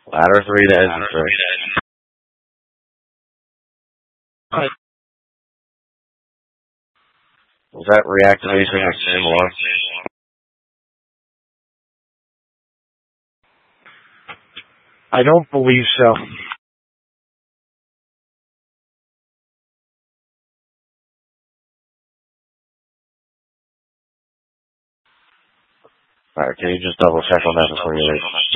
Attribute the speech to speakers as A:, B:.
A: Ladder 3 to engine 3. Was that reactivation of Sam Moore?
B: I don't believe so.
A: Alright, can you just double check on that before you leave?